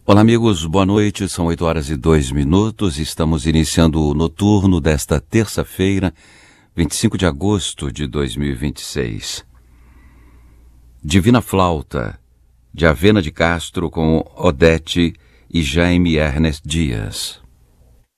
Olá, amigos, boa noite, são 8h02, estamos iniciando o noturno desta terça-feira, 25 de agosto de 2026. Divina Flauta, de Avena de Castro, com Odete e Jaime Ernest Dias.